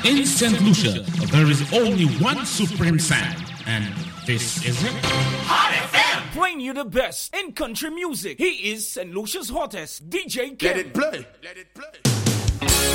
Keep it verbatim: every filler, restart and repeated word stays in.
In Saint Lucia, there is only one supreme sound, and this is it. Hot F M! Playing you the best in country music. He is Saint Lucia's hottest, D J Kim. Let it play. Let it play.